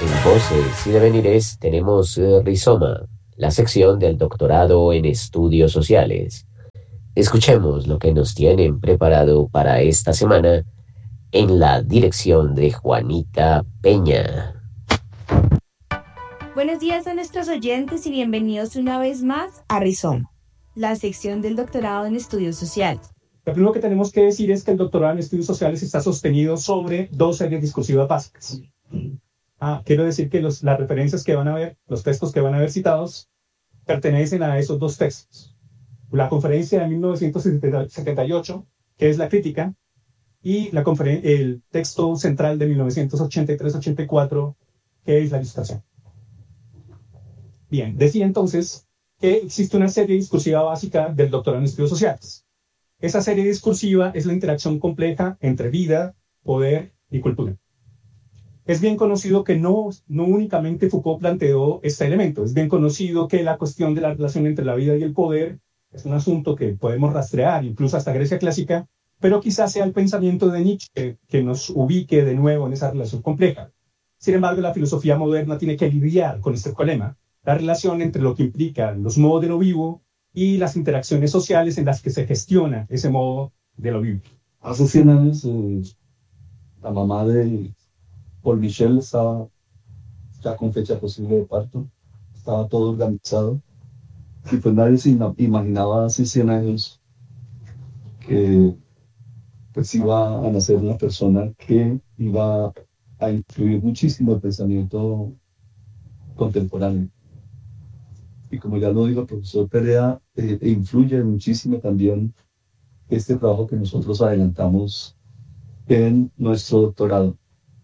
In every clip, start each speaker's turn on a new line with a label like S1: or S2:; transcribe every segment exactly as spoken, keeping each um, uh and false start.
S1: En Voces y Devenires tenemos eh, Rizoma, la sección del doctorado en estudios sociales. Escuchemos lo que nos tienen preparado para esta semana en la dirección de Juanita Peña.
S2: Buenos días a nuestros oyentes y bienvenidos una vez más a Rizoma, la sección del doctorado en estudios sociales.
S3: Lo primero que tenemos que decir es que el doctorado en estudios sociales está sostenido sobre dos series discursivas básicas. Ah, quiero decir que los, las referencias que van a ver, los textos que van a ver citados, pertenecen a esos dos textos. La conferencia de mil novecientos setenta y ocho, que es la crítica, y la el texto central de mil novecientos ochenta y tres ochenta y cuatro, que es la ilustración. Bien, decía entonces que existe una serie discursiva básica del doctorado en estudios sociales. Esa serie discursiva es la interacción compleja entre vida, poder y cultura. Es bien conocido que no, no únicamente Foucault planteó este elemento, es bien conocido que la cuestión de la relación entre la vida y el poder es un asunto que podemos rastrear incluso hasta Grecia clásica, pero quizás sea el pensamiento de Nietzsche que, que nos ubique de nuevo en esa relación compleja. Sin embargo, la filosofía moderna tiene que lidiar con este problema, la relación entre lo que implica los modos de lo vivo y las interacciones sociales en las que se gestiona ese modo de lo vivo.
S4: Hace cien años, eh, la mamá de Paul Michel estaba ya con fecha posible de parto, estaba todo organizado, y pues nadie se imaginaba hace cien años que pues iba a nacer una persona que iba a influir muchísimo el pensamiento contemporáneo. Y como ya lo dijo el profesor Perea, eh, influye muchísimo también este trabajo que nosotros adelantamos en nuestro doctorado.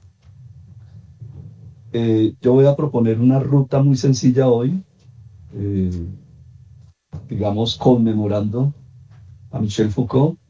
S4: Eh, yo voy a proponer una ruta muy sencilla hoy, eh, digamos conmemorando a Michel Foucault.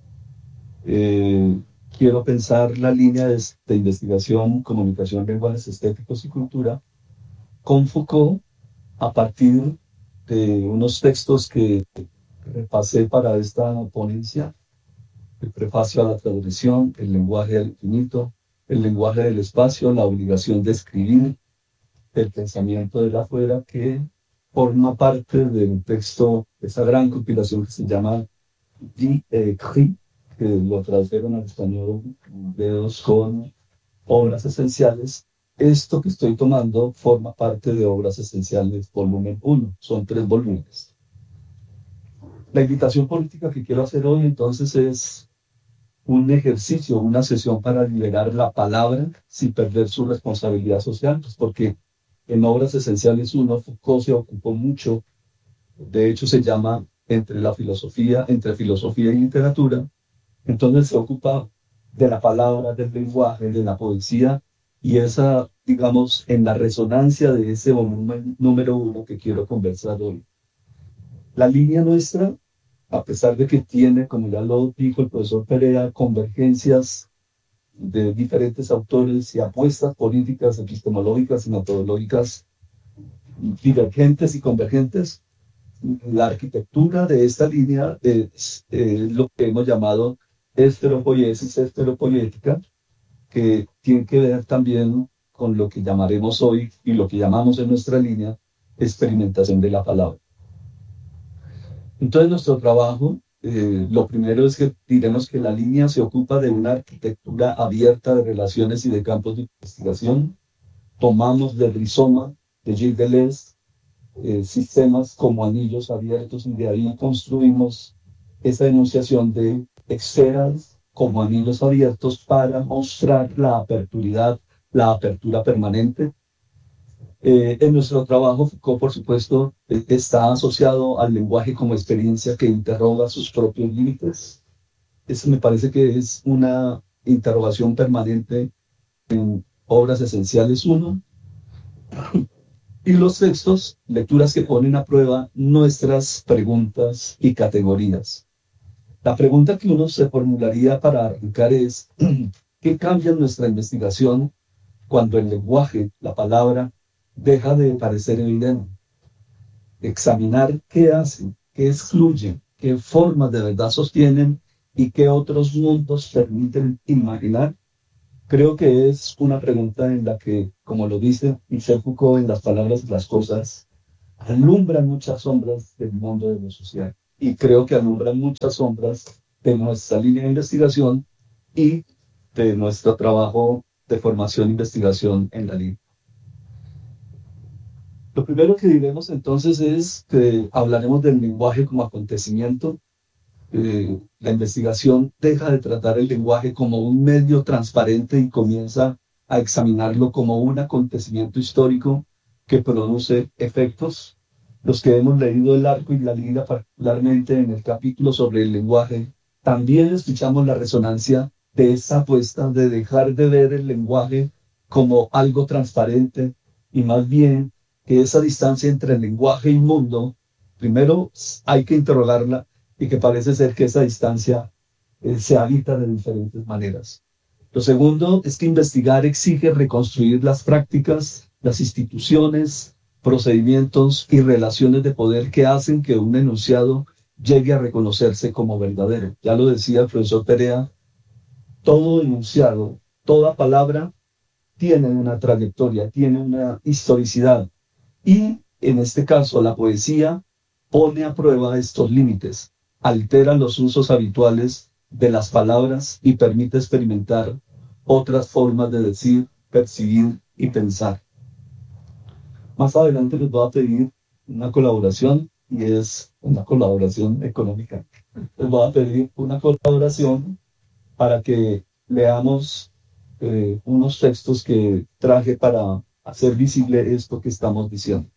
S4: Eh, quiero pensar la línea de, de investigación, comunicación, lenguajes estéticos y cultura con Foucault a partir de unos textos que repasé para esta ponencia: el prefacio a la transgresión, el lenguaje del infinito, el lenguaje del espacio, la obligación de escribir, el pensamiento del afuera, que forma parte de un texto, esa gran compilación que se llama Die Écrits, que lo tradujeron al español dedos con obras esenciales. Esto que estoy tomando forma parte de Obras Esenciales, volumen uno. Son tres volúmenes. La invitación política que quiero hacer hoy, entonces, es un ejercicio, una sesión para liberar la palabra sin perder su responsabilidad social, pues porque en Obras Esenciales uno, Foucault se ocupó mucho, de hecho se llama entre la filosofía, entre filosofía y literatura, entonces se ocupa de la palabra, del lenguaje, de la poesía, y esa, digamos, en la resonancia de ese volumen número uno que quiero conversar hoy. La línea nuestra, a pesar de que tiene, como ya lo dijo el profesor Perea, convergencias de diferentes autores y apuestas políticas, epistemológicas y metodológicas divergentes y convergentes, la arquitectura de esta línea es eh, lo que hemos llamado esteropoiesis, esteropoiética, que tiene que ver también con lo que llamaremos hoy y lo que llamamos en nuestra línea experimentación de la palabra. Entonces nuestro trabajo, eh, lo primero es que diremos que la línea se ocupa de una arquitectura abierta de relaciones y de campos de investigación. Tomamos del rizoma de Gilles Deleuze eh, sistemas como anillos abiertos, y de ahí construimos esa enunciación de esferas como anillos abiertos para mostrar la aperturidad, la apertura permanente. Eh, en nuestro trabajo, Foucault, por supuesto, eh, está asociado al lenguaje como experiencia que interroga sus propios límites. Eso me parece que es una interrogación permanente en Obras Esenciales uno. Y los textos, lecturas que ponen a prueba nuestras preguntas y categorías. La pregunta que uno se formularía para arrancar es: ¿qué cambia en nuestra investigación cuando el lenguaje, la palabra, deja de parecer evidente? Examinar qué hacen, qué excluyen, qué formas de verdad sostienen y qué otros mundos permiten imaginar. Creo que es una pregunta en la que, como lo dice Michel Foucault en Las palabras y las cosas, alumbran muchas sombras del mundo de lo social. Y creo que alumbran muchas sombras de nuestra línea de investigación y de nuestro trabajo de formación e investigación en la línea. Lo primero que diremos entonces es que hablaremos del lenguaje como acontecimiento. Eh, la investigación deja de tratar el lenguaje como un medio transparente y comienza a examinarlo como un acontecimiento histórico que produce efectos. Los que hemos leído El Arco y la Lira, particularmente en el capítulo sobre el lenguaje, también escuchamos la resonancia de esa apuesta de dejar de ver el lenguaje como algo transparente y más bien que esa distancia entre el lenguaje y mundo, primero hay que interrogarla y que parece ser que esa distancia eh, se habita de diferentes maneras. Lo segundo es que investigar exige reconstruir las prácticas, las instituciones, procedimientos y relaciones de poder que hacen que un enunciado llegue a reconocerse como verdadero. Ya lo decía el profesor Perea, todo enunciado, toda palabra tiene una trayectoria, tiene una historicidad. Y en este caso la poesía pone a prueba estos límites, altera los usos habituales de las palabras y permite experimentar otras formas de decir, percibir y pensar. Más adelante les voy a pedir una colaboración y es una colaboración económica. Les voy a pedir una colaboración para que leamos eh, unos textos que traje para hacer visible esto que estamos diciendo.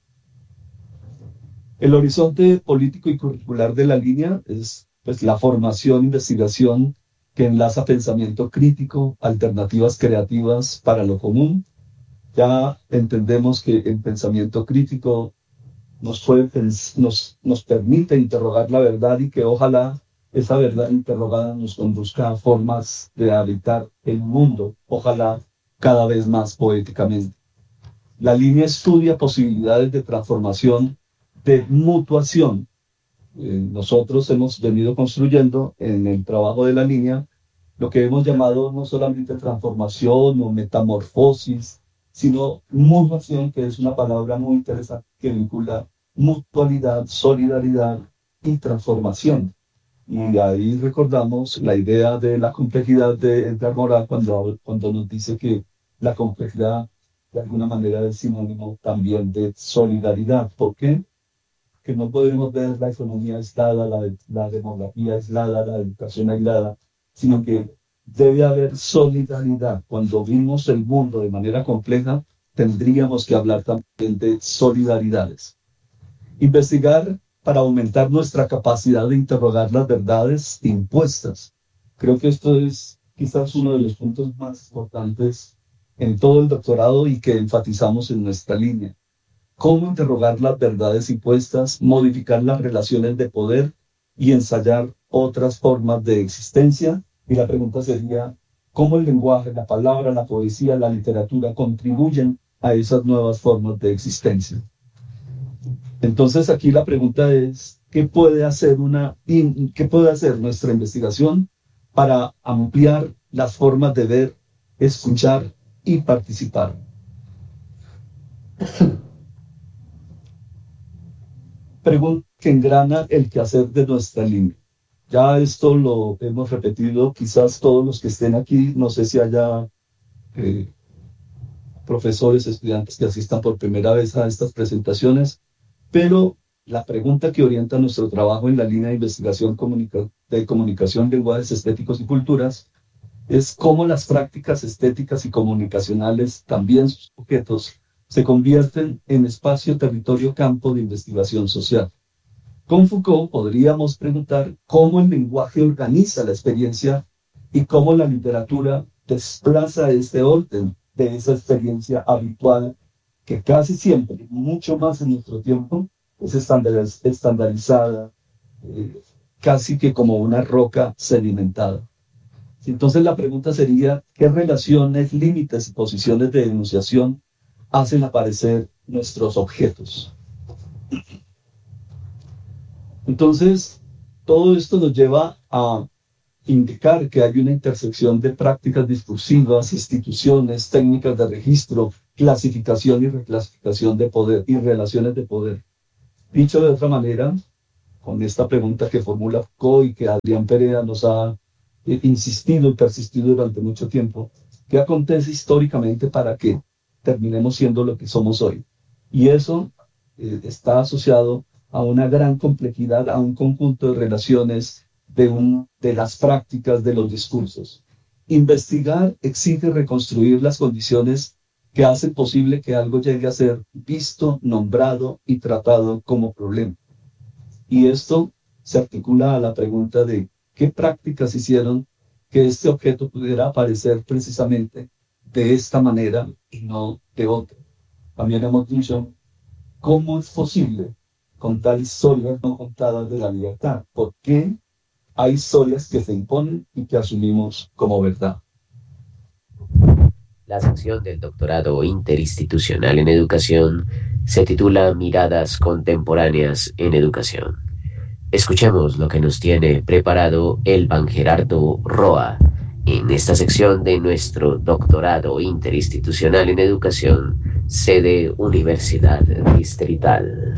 S4: El horizonte político y curricular de la línea es pues, la formación, investigación que enlaza pensamiento crítico, alternativas creativas para lo común. Ya entendemos que el pensamiento crítico nos, puede, nos, nos permite interrogar la verdad y que ojalá esa verdad interrogada nos conduzca a formas de habitar el mundo, ojalá cada vez más poéticamente. La línea estudia posibilidades de transformación, de mutuación. Eh, nosotros hemos venido construyendo en el trabajo de la línea lo que hemos llamado no solamente transformación o metamorfosis, sino mutuación, que es una palabra muy interesante que vincula mutualidad, solidaridad y transformación. Y ahí recordamos la idea de la complejidad de Edgar Morin cuando, cuando nos dice que la complejidad de alguna manera es sinónimo también de solidaridad. ¿Por qué? Que no podemos ver la economía aislada, la, la demografía aislada, la educación aislada, sino que debe haber solidaridad. Cuando vimos el mundo de manera compleja, tendríamos que hablar también de solidaridades. Investigar para aumentar nuestra capacidad de interrogar las verdades impuestas. Creo que esto es quizás uno de los puntos más importantes en todo el doctorado y que enfatizamos en nuestra línea. Cómo interrogar las verdades impuestas, modificar las relaciones de poder y ensayar otras formas de existencia. Y la pregunta sería, ¿cómo el lenguaje, la palabra, la poesía, la literatura contribuyen a esas nuevas formas de existencia? Entonces aquí la pregunta es, ¿qué puede hacer, una, qué puede hacer nuestra investigación para ampliar las formas de ver, escuchar y participar? Pregunta que engrana el quehacer de nuestra línea. Ya esto lo hemos repetido, quizás todos los que estén aquí, no sé si haya eh, profesores, estudiantes que asistan por primera vez a estas presentaciones, pero la pregunta que orienta nuestro trabajo en la línea de investigación comunica de comunicación, lenguajes estéticos y culturas es cómo las prácticas estéticas y comunicacionales, también sus objetos, se convierten en espacio, territorio, campo de investigación social. Con Foucault podríamos preguntar cómo el lenguaje organiza la experiencia y cómo la literatura desplaza este orden de esa experiencia habitual que casi siempre, mucho más en nuestro tiempo, es estandarizada, eh, casi que como una roca sedimentada. Entonces la pregunta sería, ¿qué relaciones, límites y posiciones de enunciación hacen aparecer nuestros objetos? Entonces, todo esto nos lleva a indicar que hay una intersección de prácticas discursivas, instituciones, técnicas de registro, clasificación y reclasificación de poder y relaciones de poder. Dicho de otra manera, con esta pregunta que formula Foucault y que Adrián Pereda nos ha eh, insistido y persistido durante mucho tiempo, ¿qué acontece históricamente para que terminemos siendo lo que somos hoy? Y eso eh, está asociado a una gran complejidad, a un conjunto de relaciones, de, un, de las prácticas, de los discursos. Investigar exige reconstruir las condiciones que hacen posible que algo llegue a ser visto, nombrado y tratado como problema. Y esto se articula a la pregunta de qué prácticas hicieron que este objeto pudiera aparecer precisamente de esta manera y no de otra. También hemos dicho, ¿cómo es posible contar historias no contadas de la libertad? ¿Por qué hay historias que se imponen y que asumimos como verdad?
S1: La sección del doctorado interinstitucional en educación se titula Miradas contemporáneas en educación. Escuchemos lo que nos tiene preparado Elvan Gerardo Roa en esta sección de nuestro doctorado interinstitucional en educación, sede Universidad Distrital.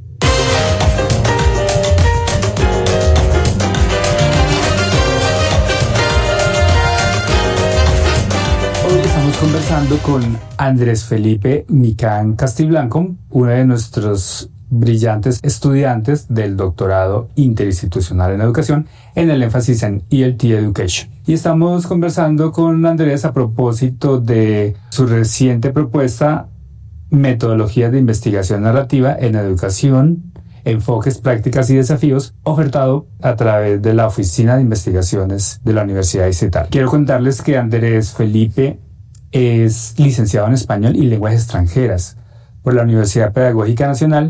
S5: Hoy estamos conversando con Andrés Felipe Micán Castiblanco, uno de nuestros brillantes estudiantes del doctorado interinstitucional en educación, en el énfasis en E L T Education. Y estamos conversando con Andrés a propósito de su reciente propuesta Metodologías de Investigación Narrativa en Educación, Enfoques, Prácticas y Desafíos, ofertado a través de la Oficina de Investigaciones de la Universidad Distrital. Quiero contarles que Andrés Felipe es licenciado en Español y Lenguas Extranjeras por la Universidad Pedagógica Nacional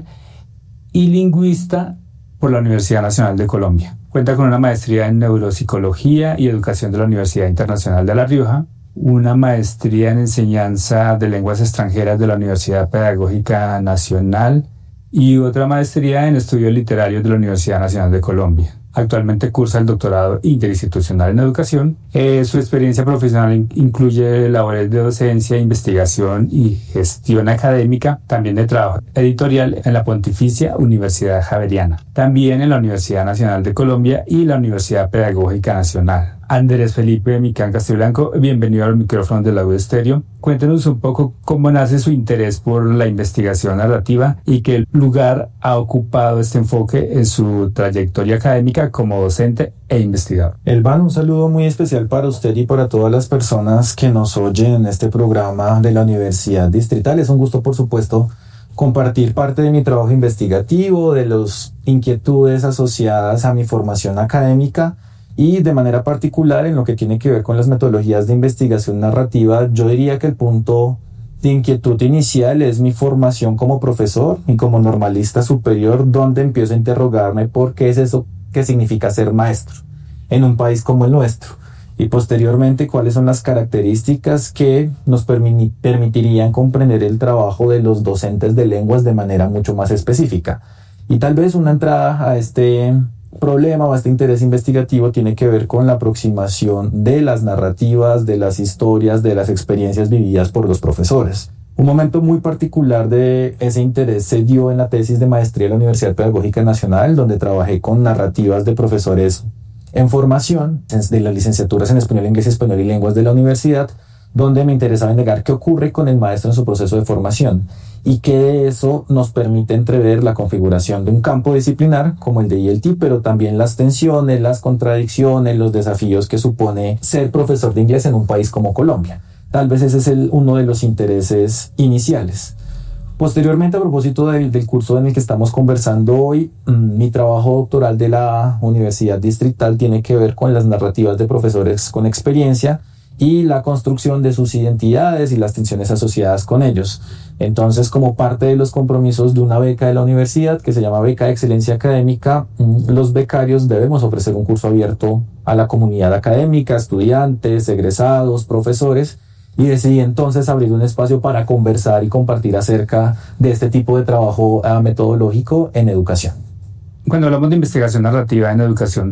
S5: y lingüista por la Universidad Nacional de Colombia. Cuenta con una maestría en Neuropsicología y Educación de la Universidad Internacional de La Rioja, una maestría en Enseñanza de Lenguas Extranjeras de la Universidad Pedagógica Nacional y otra maestría en Estudios Literarios de la Universidad Nacional de Colombia. Actualmente cursa el doctorado interinstitucional en educación. Eh, su experiencia profesional in- incluye labores de docencia, investigación y gestión académica, también de trabajo editorial en la Pontificia Universidad Javeriana, también en la Universidad Nacional de Colombia y la Universidad Pedagógica Nacional. Andrés Felipe Micán Castiblanco, bienvenido al micrófono de la U Estéreo. Cuéntenos un poco cómo nace su interés por la investigación narrativa y qué lugar ha ocupado este enfoque en su trayectoria académica como docente e investigador.
S6: Elvan, un saludo muy especial para usted y para todas las personas que nos oyen en este programa de la Universidad Distrital. Es un gusto, por supuesto, compartir parte de mi trabajo investigativo, de las inquietudes asociadas a mi formación académica y de manera particular en lo que tiene que ver con las metodologías de investigación narrativa. Yo diría que el punto de inquietud inicial es mi formación como profesor y como normalista superior, donde empiezo a interrogarme por qué es eso que significa ser maestro en un país como el nuestro, y posteriormente cuáles son las características que nos permi- permitirían comprender el trabajo de los docentes de lenguas de manera mucho más específica. Y tal vez una entrada a este problema o a este interés investigativo tiene que ver con la aproximación de las narrativas, de las historias, de las experiencias vividas por los profesores. Un momento muy particular de ese interés se dio en la tesis de maestría de la Universidad Pedagógica Nacional, donde trabajé con narrativas de profesores en formación, de las licenciaturas en Español, Inglés, Español y Lenguas de la universidad, donde me interesaba indagar qué ocurre con el maestro en su proceso de formación y que eso nos permite entrever la configuración de un campo disciplinar como el de E L T, pero también las tensiones, las contradicciones, los desafíos que supone ser profesor de inglés en un país como Colombia. Tal vez ese es el, uno de los intereses iniciales. Posteriormente, a propósito del, del curso en el que estamos conversando hoy, mmm, mi trabajo doctoral de la Universidad Distrital tiene que ver con las narrativas de profesores con experiencia y la construcción de sus identidades y las tensiones asociadas con ellos. Entonces, como parte de los compromisos de una beca de la universidad que se llama Beca de Excelencia Académica, los becarios debemos ofrecer un curso abierto a la comunidad académica, estudiantes, egresados, profesores, y decidí entonces abrir un espacio para conversar y compartir acerca de este tipo de trabajo uh, metodológico en educación.
S5: Cuando hablamos de investigación narrativa en educación,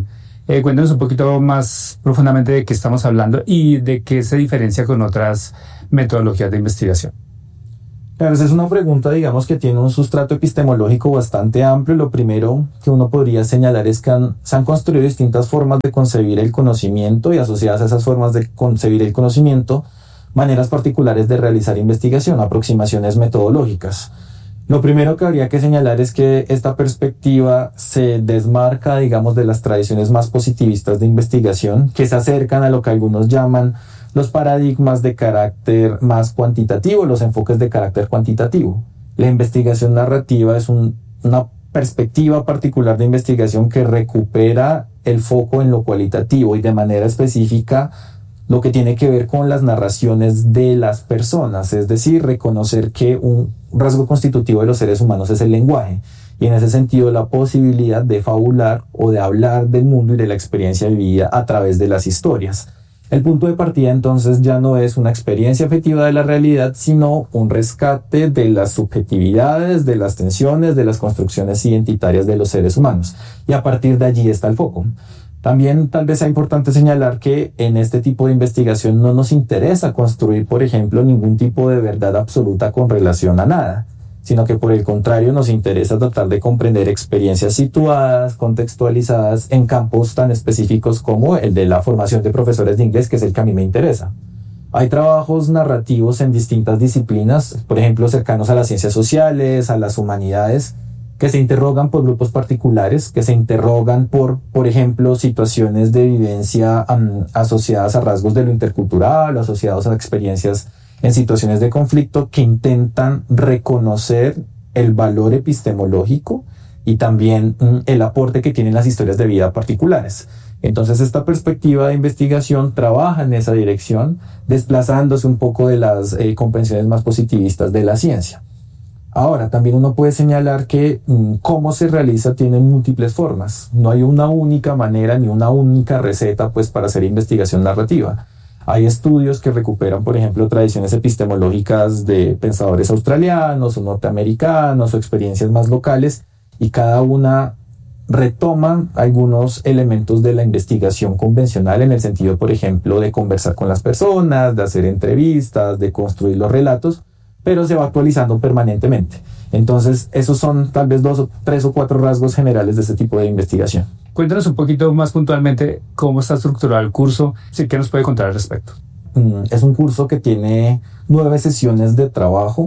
S5: Eh, cuéntanos un poquito más profundamente de qué estamos hablando y de qué se diferencia con otras metodologías de investigación.
S6: Claro, esa es una pregunta, digamos, que tiene un sustrato epistemológico bastante amplio. Lo primero que uno podría señalar es que han, se han construido distintas formas de concebir el conocimiento y asociadas a esas formas de concebir el conocimiento, maneras particulares de realizar investigación, aproximaciones metodológicas. Lo primero que habría que señalar es que esta perspectiva se desmarca, digamos, de las tradiciones más positivistas de investigación, que se acercan a lo que algunos llaman los paradigmas de carácter más cuantitativo, los enfoques de carácter cuantitativo. La investigación narrativa es un, una perspectiva particular de investigación que recupera el foco en lo cualitativo y de manera específica lo que tiene que ver con las narraciones de las personas, es decir, reconocer que un rasgo constitutivo de los seres humanos es el lenguaje, y en ese sentido la posibilidad de fabular o de hablar del mundo y de la experiencia vivida a través de las historias. El punto de partida entonces ya no es una experiencia afectiva de la realidad, sino un rescate de las subjetividades, de las tensiones, de las construcciones identitarias de los seres humanos, y a partir de allí está el foco. También tal vez sea importante señalar que en este tipo de investigación no nos interesa construir, por ejemplo, ningún tipo de verdad absoluta con relación a nada, sino que por el contrario nos interesa tratar de comprender experiencias situadas, contextualizadas en campos tan específicos como el de la formación de profesores de inglés, que es el que a mí me interesa. Hay trabajos narrativos en distintas disciplinas, por ejemplo, cercanos a las ciencias sociales, a las humanidades, que se interrogan por grupos particulares, que se interrogan por, por ejemplo, situaciones de vivencia um, asociadas a rasgos de lo intercultural, asociados a experiencias en situaciones de conflicto, que intentan reconocer el valor epistemológico y también um, el aporte que tienen las historias de vida particulares. Entonces, esta perspectiva de investigación trabaja en esa dirección, desplazándose un poco de las eh, comprensiones más positivistas de la ciencia. Ahora, también uno puede señalar que mmm, cómo se realiza tiene múltiples formas. No hay una única manera ni una única receta pues, para hacer investigación narrativa. Hay estudios que recuperan, por ejemplo, tradiciones epistemológicas de pensadores australianos o norteamericanos o experiencias más locales, y cada una retoma algunos elementos de la investigación convencional en el sentido, por ejemplo, de conversar con las personas, de hacer entrevistas, de construir los relatos, pero se va actualizando permanentemente. Entonces, esos son tal vez dos o tres o cuatro rasgos generales de este tipo de investigación.
S5: Cuéntanos un poquito más puntualmente cómo está estructurado el curso, sí, ¿qué nos puede contar al respecto?
S6: Mm, es un curso que tiene nueve sesiones de trabajo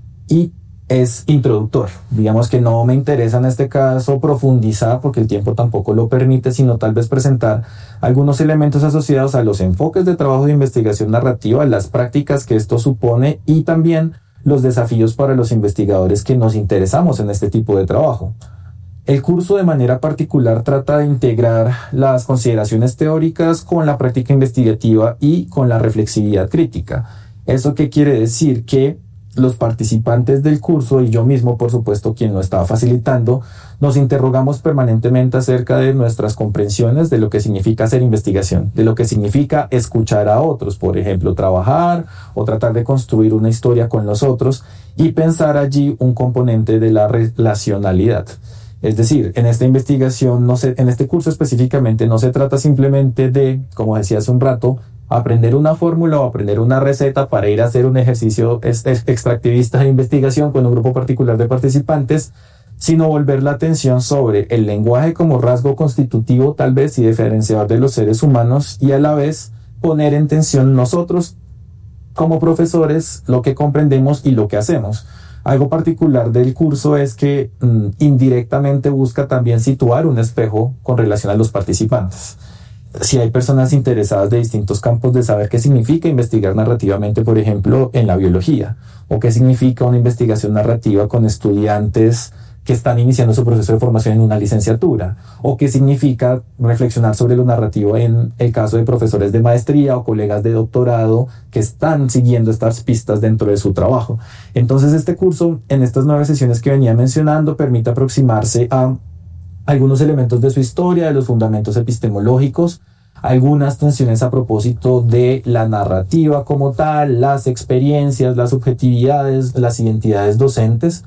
S6: y es introductor. Digamos que no me interesa en este caso profundizar porque el tiempo tampoco lo permite, sino tal vez presentar algunos elementos asociados a los enfoques de trabajo de investigación narrativa, las prácticas que esto supone y también los desafíos para los investigadores que nos interesamos en este tipo de trabajo. El curso de manera particular trata de integrar las consideraciones teóricas con la práctica investigativa y con la reflexividad crítica. ¿Eso qué quiere decir? Que los participantes del curso y yo mismo, por supuesto, quien lo estaba facilitando, nos interrogamos permanentemente acerca de nuestras comprensiones de lo que significa hacer investigación, de lo que significa escuchar a otros, por ejemplo, trabajar o tratar de construir una historia con los otros y pensar allí un componente de la relacionalidad. Es decir, en esta investigación, no se, en este curso específicamente, no se trata simplemente de, como decía hace un rato, aprender una fórmula o aprender una receta para ir a hacer un ejercicio extractivista de investigación con un grupo particular de participantes, sino volver la atención sobre el lenguaje como rasgo constitutivo tal vez y diferenciador de los seres humanos, y a la vez poner en tensión nosotros como profesores lo que comprendemos y lo que hacemos. Algo particular del curso es que mmm, indirectamente busca también situar un espejo con relación a los participantes. Si hay personas interesadas de distintos campos de saber qué significa investigar narrativamente, por ejemplo, en la biología, o qué significa una investigación narrativa con estudiantes que están iniciando su proceso de formación en una licenciatura, o qué significa reflexionar sobre lo narrativo en el caso de profesores de maestría o colegas de doctorado que están siguiendo estas pistas dentro de su trabajo. Entonces, este curso, en estas nueve sesiones que venía mencionando, permite aproximarse a algunos elementos de su historia, de los fundamentos epistemológicos, algunas tensiones a propósito de la narrativa como tal, las experiencias, las subjetividades, las identidades docentes,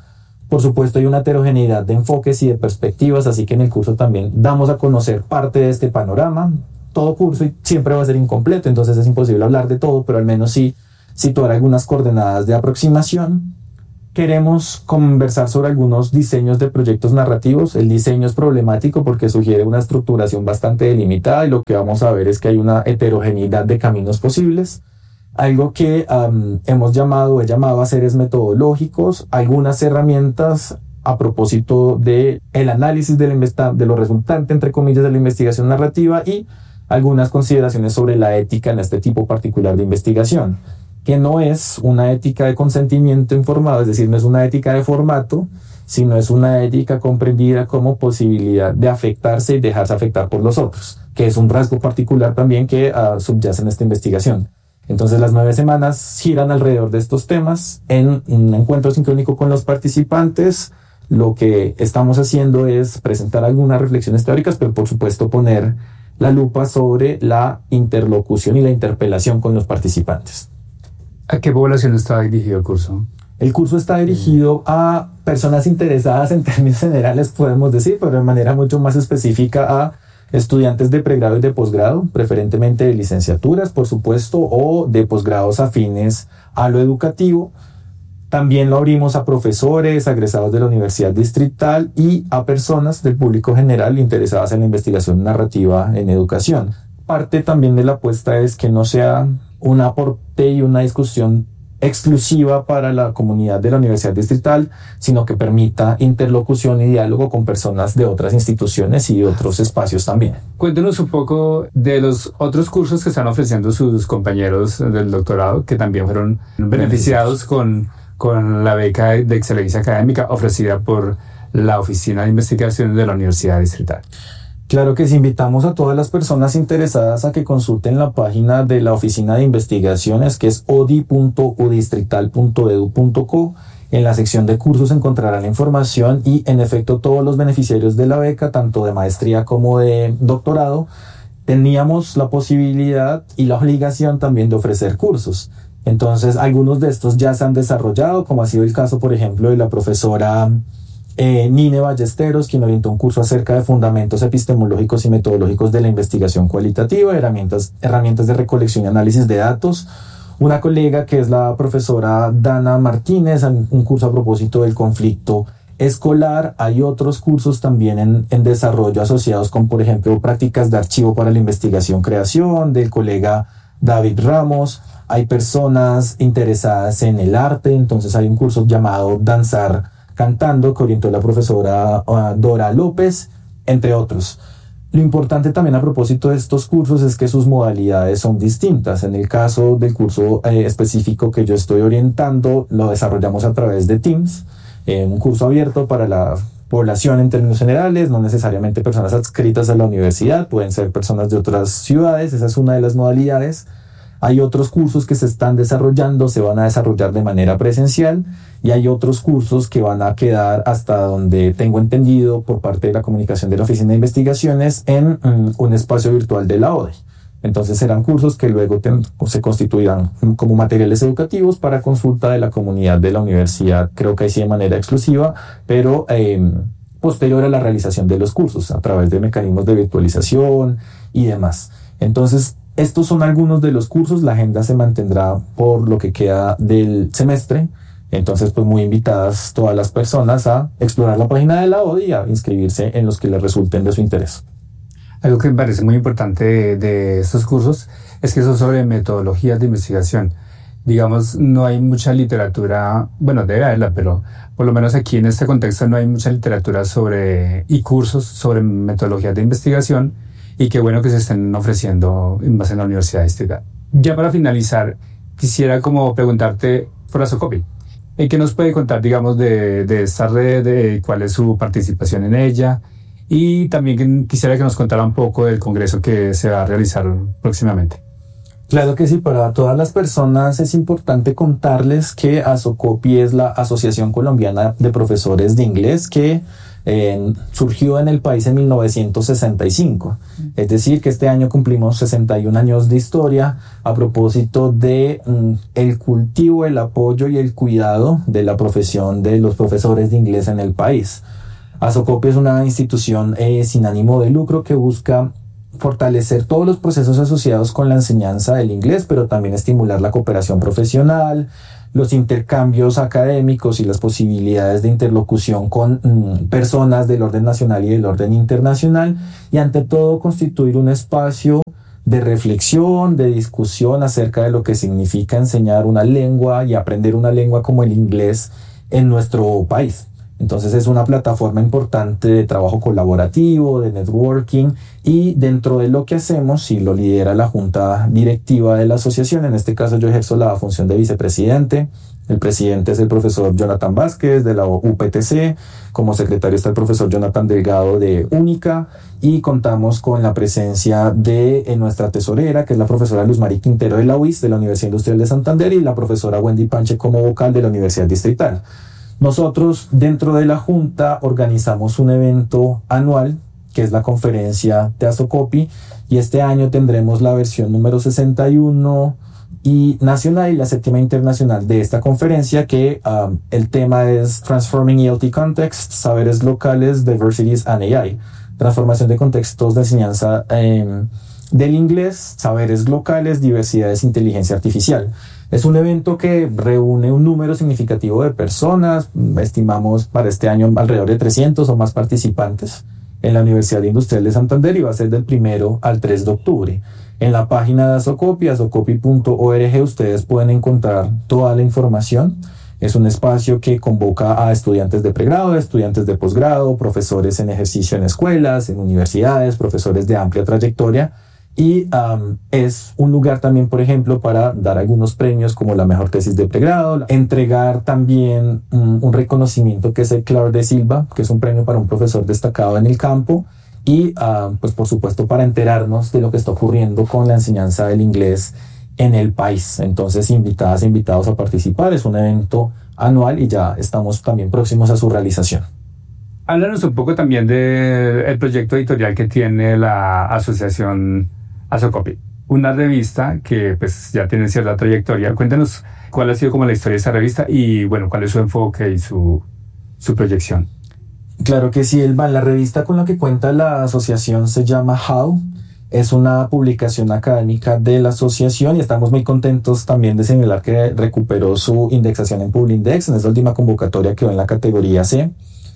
S6: Por supuesto, hay una heterogeneidad de enfoques y de perspectivas, así que en el curso también damos a conocer parte de este panorama. Todo curso siempre va a ser incompleto, entonces es imposible hablar de todo, pero al menos sí situar algunas coordenadas de aproximación. Queremos conversar sobre algunos diseños de proyectos narrativos. El diseño es problemático porque sugiere una estructuración bastante delimitada y lo que vamos a ver es que hay una heterogeneidad de caminos posibles. Algo que um, hemos llamado, he llamado a seres metodológicos, algunas herramientas a propósito de el análisis de, la de lo resultante, entre comillas, de la investigación narrativa y algunas consideraciones sobre la ética en este tipo particular de investigación, que no es una ética de consentimiento informado, es decir, no es una ética de formato, sino es una ética comprendida como posibilidad de afectarse y dejarse afectar por los otros, que es un rasgo particular también que uh, subyace en esta investigación. Entonces las nueve semanas giran alrededor de estos temas en un encuentro sincrónico con los participantes. Lo que estamos haciendo es presentar algunas reflexiones teóricas, pero por supuesto poner la lupa sobre la interlocución y la interpelación con los participantes.
S5: ¿A qué población está dirigido el curso?
S6: El curso está dirigido a personas interesadas en términos generales, podemos decir, pero de manera mucho más específica a estudiantes de pregrado y de posgrado, preferentemente de licenciaturas, por supuesto, o de posgrados afines a lo educativo. También lo abrimos a profesores, egresados de la Universidad Distrital y a personas del público general interesadas en la investigación narrativa en educación. Parte también de la apuesta es que no sea un aporte y una discusión exclusiva para la comunidad de la Universidad Distrital, sino que permita interlocución y diálogo con personas de otras instituciones y de otros espacios también.
S5: Cuéntenos un poco de los otros cursos que están ofreciendo sus compañeros del doctorado, que también fueron beneficiados con, con la beca de excelencia académica ofrecida por la Oficina de Investigación de la Universidad Distrital.
S6: Claro que sí, invitamos a todas las personas interesadas a que consulten la página de la Oficina de Investigaciones, que es odi punto u distrital punto edu punto co. En la sección de cursos encontrarán la información y, en efecto, todos los beneficiarios de la beca, tanto de maestría como de doctorado, teníamos la posibilidad y la obligación también de ofrecer cursos. Entonces, algunos de estos ya se han desarrollado, como ha sido el caso, por ejemplo, de la profesora Eh, Nine Ballesteros, quien orientó un curso acerca de fundamentos epistemológicos y metodológicos de la investigación cualitativa, herramientas, herramientas de recolección y análisis de datos. Una colega que es la profesora Dana Martínez, un curso a propósito del conflicto escolar. Hay otros cursos también en, en desarrollo asociados con, por ejemplo, prácticas de archivo para la investigación-creación, del colega David Ramos. Hay personas interesadas en el arte, entonces hay un curso llamado Danzar Cantando, que orientó la profesora uh, Dora López, entre otros. Lo importante también a propósito de estos cursos es que sus modalidades son distintas. En el caso del curso eh, específico que yo estoy orientando, lo desarrollamos a través de Teams, eh, un curso abierto para la población en términos generales, no necesariamente personas adscritas a la universidad, pueden ser personas de otras ciudades, esa es una de las modalidades. Hay otros cursos que se están desarrollando, se van a desarrollar de manera presencial, y hay otros cursos que van a quedar, hasta donde tengo entendido por parte de la comunicación de la Oficina de Investigaciones, en um, un espacio virtual de la O D E. Entonces serán cursos que luego ten, se constituirán como materiales educativos para consulta de la comunidad de la universidad, creo que ahí sí de manera exclusiva, pero eh, posterior a la realización de los cursos, a través de mecanismos de virtualización y demás. Entonces, estos son algunos de los cursos, la agenda se mantendrá por lo que queda del semestre, entonces pues muy invitadas todas las personas a explorar la página de la O D E y a inscribirse en los que les resulten de su interés.
S5: Algo que me parece muy importante de, de estos cursos es que son sobre metodologías de investigación. Digamos, no hay mucha literatura, bueno, debe haberla, pero por lo menos aquí en este contexto no hay mucha literatura sobre y cursos sobre metodologías de investigación, y qué bueno que se estén ofreciendo más en la Universidad Distrital. Ya para finalizar, quisiera como preguntarte, Forasocopi, ¿qué nos puede contar, digamos, de, de esta red, de cuál es su participación en ella? Y también quisiera que nos contara un poco del congreso que se va a realizar próximamente.
S6: Claro que sí, para todas las personas es importante contarles que ASOCOPI es la Asociación Colombiana de Profesores de Inglés, que Eh, surgió en el país en mil novecientos sesenta y cinco, es decir, que este año cumplimos sesenta y un años de historia a propósito de mm, el cultivo, el apoyo y el cuidado de la profesión de los profesores de inglés en el país. Asocopy es una institución eh, sin ánimo de lucro que busca fortalecer todos los procesos asociados con la enseñanza del inglés, pero también estimular la cooperación profesional, los intercambios académicos y las posibilidades de interlocución con mm, personas del orden nacional y del orden internacional, y ante todo constituir un espacio de reflexión, de discusión acerca de lo que significa enseñar una lengua y aprender una lengua como el inglés en nuestro país. Entonces es una plataforma importante de trabajo colaborativo, de networking, y dentro de lo que hacemos, y lo lidera la junta directiva de la asociación, en este caso yo ejerzo la función de vicepresidente. El presidente es el profesor Jonathan Vázquez de la U P T C, como secretario está el profesor Jonathan Delgado de Única, y contamos con la presencia de eh, nuestra tesorera, que es la profesora Luz Mari Quintero de la U I S, de la Universidad Industrial de Santander, y la profesora Wendy Panche como vocal de la Universidad Distrital. Nosotros dentro de la Junta organizamos un evento anual que es la conferencia de Asocopy, y este año tendremos la versión número sesenta y uno y nacional y la séptima internacional de esta conferencia, que um, el tema es Transforming E L T Contexts, Saberes Locales, Diversities and A I, transformación de contextos de enseñanza eh, del inglés, saberes locales, diversidades, inteligencia artificial. Es un evento que reúne un número significativo de personas, estimamos para este año alrededor de trescientos o más participantes en la Universidad Industrial de Santander, y va a ser del primero al tres de octubre. En la página de Asocopy, asocopy punto org, ustedes pueden encontrar toda la información. Es un espacio que convoca a estudiantes de pregrado, estudiantes de posgrado, profesores en ejercicio en escuelas, en universidades, profesores de amplia trayectoria. Y um, es un lugar también, por ejemplo, para dar algunos premios como la mejor tesis de pregrado, entregar también um, un reconocimiento que es el Clark de Silva, que es un premio para un profesor destacado en el campo, y uh, pues por supuesto para enterarnos de lo que está ocurriendo con la enseñanza del inglés en el país. Entonces, invitadas e invitados a participar. Es un evento anual y ya estamos también próximos a su realización.
S5: Háblanos un poco también del proyecto editorial que tiene la asociación Asocopy, una revista que pues ya tiene cierta trayectoria. Cuéntanos cuál ha sido como la historia de esta revista y bueno, cuál es su enfoque y su, su proyección.
S6: Claro que sí, Elba. La revista con la que cuenta la asociación se llama How. Es una publicación académica de la asociación y estamos muy contentos también de señalar que recuperó su indexación en Publindex. En esta última convocatoria quedó en la categoría C.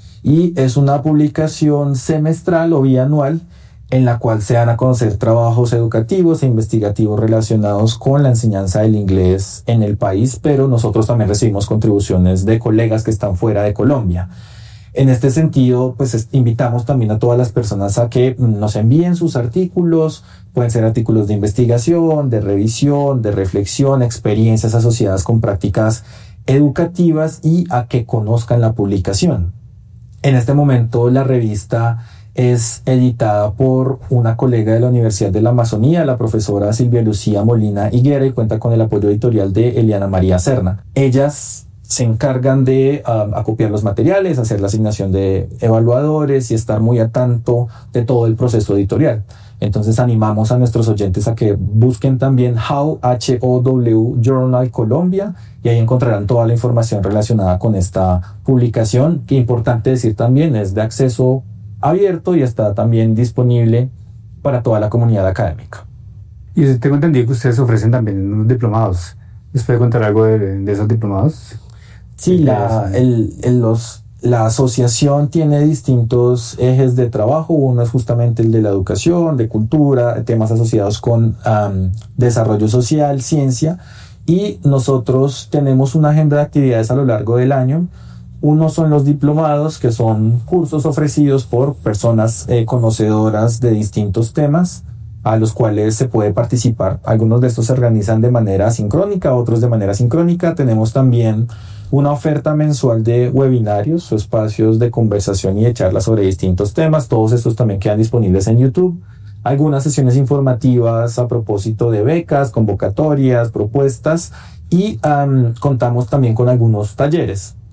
S6: Y es una publicación semestral o bianual en la cual se dan a conocer trabajos educativos e investigativos relacionados con la enseñanza del inglés en el país, pero nosotros también recibimos contribuciones de colegas que están fuera de Colombia. En este sentido, pues invitamos también a todas las personas a que nos envíen sus artículos. Pueden ser artículos de investigación, de revisión, de reflexión, experiencias asociadas con prácticas educativas, y a que conozcan la publicación. En este momento la revista es editada por una colega de la Universidad de la Amazonía, la profesora Silvia Lucía Molina Higuera, y cuenta con el apoyo editorial de Eliana María Serna. Ellas se encargan de um, acopiar los materiales, hacer la asignación de evaluadores y estar muy a tanto de todo el proceso editorial. Entonces animamos a nuestros oyentes a que busquen también How, H O W Journal Colombia, y ahí encontrarán toda la información relacionada con esta publicación, que importante decir también es de acceso abierto y está también disponible para toda la comunidad académica.
S5: Y tengo entendido que ustedes ofrecen también unos diplomados. ¿Les puede contar algo de, de esos diplomados?
S6: Sí, la, el, el, los, la asociación tiene distintos ejes de trabajo. Uno es justamente el de la educación, de cultura, temas asociados con um, desarrollo social, ciencia, y nosotros tenemos una agenda de actividades a lo largo del año. Uno son los diplomados, que son cursos ofrecidos por personas eh, conocedoras de distintos temas, a los cuales se puede participar. Algunos de estos se organizan de manera asincrónica, otros de manera sincrónica. Tenemos también una oferta mensual de webinarios o espacios de conversación y de charlas sobre distintos temas. Todos estos también quedan disponibles en YouTube. Algunas sesiones informativas a propósito de becas, convocatorias, propuestas, y um, contamos también con algunos talleres.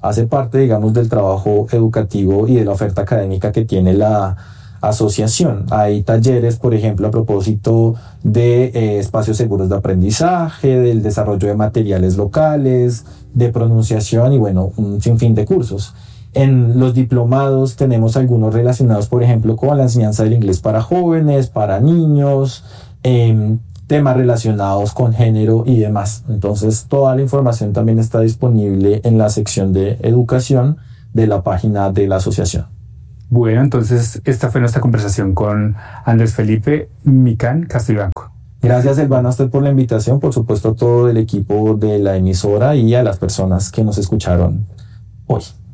S6: hace parte, digamos, del trabajo educativo y de la oferta académica que tiene la asociación. Hay talleres, por ejemplo, a propósito de eh, espacios seguros de aprendizaje, del desarrollo de materiales locales, de pronunciación y bueno, un sinfín de cursos. En los diplomados tenemos algunos relacionados, por ejemplo, con la enseñanza del inglés para jóvenes, para niños, eh, temas relacionados con género y demás. Entonces, toda la información también está disponible en la sección de educación de la página de la asociación.
S5: Bueno, entonces esta fue nuestra conversación con Andrés Felipe Micán Castiblanco.
S6: Gracias, Elvana, a usted por la invitación, por supuesto a todo el equipo de la emisora y a las personas que nos escucharon hoy.